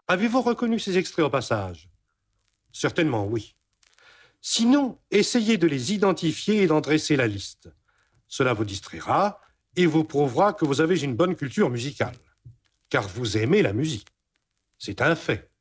Avez-vous reconnu ces extraits au passage? Certainement, oui. Sinon, essayez de les identifier et d'en dresser la liste. Cela vous distraira et vous prouvera que vous avez une bonne culture musicale. Car vous aimez la musique. C'est un fait.